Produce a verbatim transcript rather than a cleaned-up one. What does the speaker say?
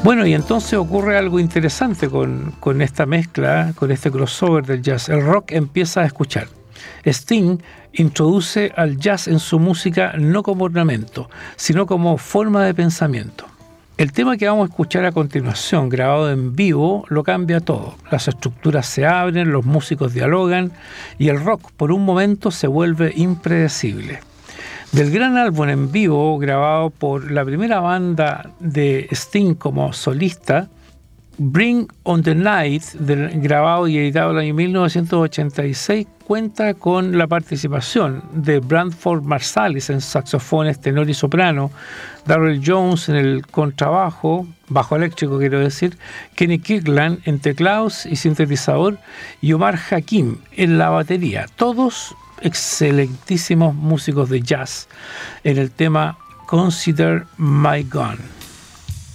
Bueno, y entonces ocurre algo interesante con, con esta mezcla, con este crossover del jazz. El rock empieza a escuchar. Sting introduce al jazz en su música no como ornamento, sino como forma de pensamiento. El tema que vamos a escuchar a continuación, grabado en vivo, lo cambia todo. Las estructuras se abren, los músicos dialogan y el rock por un momento se vuelve impredecible. Del gran álbum en vivo, grabado por la primera banda de Sting como solista, Bring on the Night, del, grabado y editado en el año mil novecientos ochenta y seis, cuenta con la participación de Branford Marsalis en saxofones, tenor y soprano, Darrell Jones en el contrabajo, bajo eléctrico quiero decir, Kenny Kirkland en teclados y sintetizador y Omar Hakim en la batería. Todos excelentísimos músicos de jazz en el tema Consider My Gun.